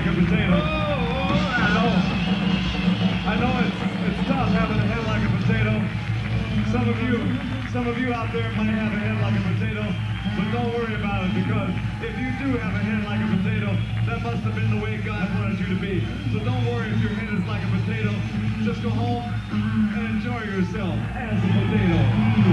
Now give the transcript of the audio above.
a potato. I know it's tough having a head like a potato. Some of you out there might have a head like a potato, but don't worry about it, because if you do have a head like a potato, that must have been the way God wanted you to be. So don't worry if your head is like a potato. Just go home and enjoy yourself as a potato.